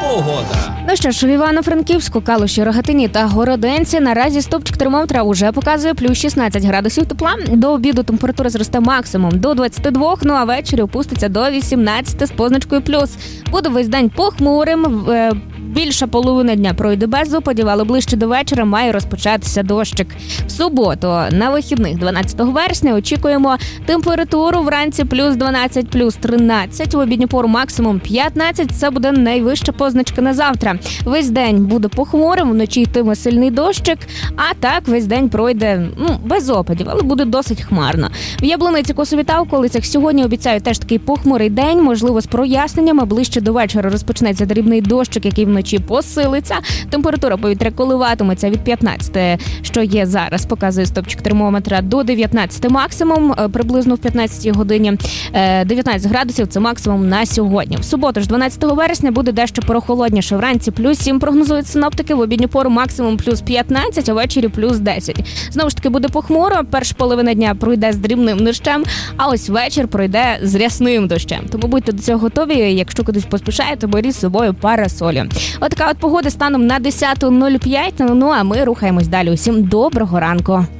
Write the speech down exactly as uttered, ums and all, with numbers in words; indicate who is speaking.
Speaker 1: погода.
Speaker 2: Ну що ж, в Івано-Франківську, Калуші, Рогатині та Городенці наразі стопчик термометра уже показує плюс шістнадцять градусів тепла. До обіду температура зросте максимум до двадцяти двох, ну а ввечері опуститься до вісімнадцяти з позначкою плюс. Буде весь день похмурим, більша половина дня пройде без опадів, але ближче до вечора має розпочатися дощик. В суботу на вихідних дванадцятого вересня очікуємо температуру вранці плюс дванадцять, плюс тринадцять, в обідню пору максимум п'ятнадцять, це буде найвища позначка на завтра. Весь день буде похмурим, вночі йтиме сильний дощик, а так весь день пройде ну, без опадів, але буде досить хмарно. В Яблуниці, Косові та околицях сьогодні обіцяють теж такий похмурий день, можливо з проясненнями, ближче до вечора розпочнеться дрібний дощик, який вночі посилиться. Температура повітря коливатиметься від п'ятнадцяти, що є зараз, показує стопчик термометра, до дев'ятнадцяти максимум, приблизно в п'ятнадцятій годині. дев'ятнадцять градусів – це максимум на сьогодні. В суботу ж дванадцятого вересня буде дещо прохолодніше. Вранці плюс сім прогнозують синоптики, в обідню пору максимум плюс п'ятнадцять, а ввечері плюс десять. Знову ж таки буде похмуро, перша половина дня пройде з дрібним дощем, а ось вечір пройде з рясним дощем. Тому будьте до цього готові, якщо кудись поспішаєте, беріть з собою парасолю. Отака от погода станом на десята нуль п'ять, ну а ми рухаємось далі. Усім доброго ранку.